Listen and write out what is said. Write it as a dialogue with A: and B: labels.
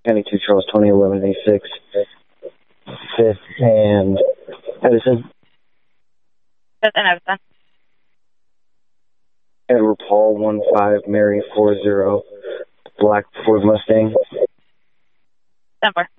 A: 92 Charles 2011 A6, 5th and Edison.
B: 5th and Edison.
A: Edward Paul 15 Mary 40, black Ford Mustang.
B: 10-4.